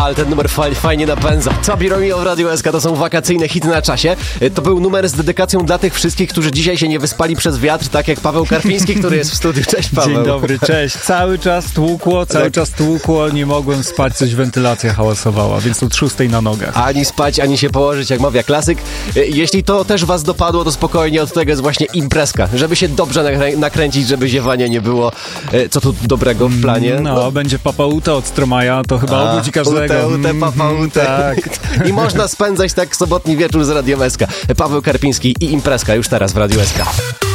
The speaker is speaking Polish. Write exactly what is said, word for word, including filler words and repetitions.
ale ten numer fajnie napędza. Tobi Romeo w Radiu S K to są wakacyjne hity na czasie. To był numer z dedykacją dla tych wszystkich, którzy dzisiaj się nie wyspali przez wiatr, tak jak Paweł Karpiński, który jest w studiu. Cześć, Paweł. Dzień dobry, cześć. Cały czas tłukło, cały tak. czas tłukło, nie mogłem spać, coś wentylacja hałasowała, więc od szóstej na nogach. Ani spać, ani się położyć, jak mawia klasyk. Jeśli to też was dopadło, to spokojnie, od tego jest właśnie imprezka, żeby się dobrze nakrę- nakręcić, żeby ziewania nie było. Co tu dobrego w planie? No, no. będzie papauta od Stromaja, to chyba A, obudzi każdego. Ute, ute, papaute. Tak. I można spędzać tak sobotni wieczór z Radiem S K. Paweł Karpiński i imprezka już teraz w Radiu S K.